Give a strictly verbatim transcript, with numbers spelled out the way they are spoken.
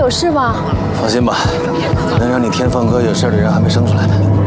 有事吗？ 放心吧，能让你天放哥有事的人还没生出来呢。